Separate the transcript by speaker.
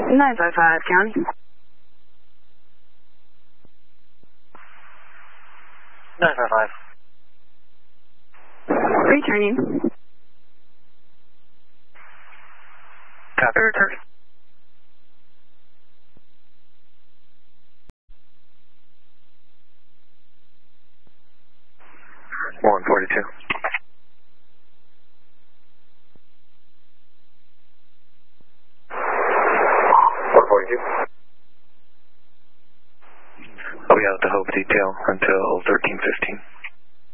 Speaker 1: 955 County. Returning.
Speaker 2: Copy.
Speaker 1: Return.
Speaker 2: 142. I'll be out at the Hope detail until 13:15.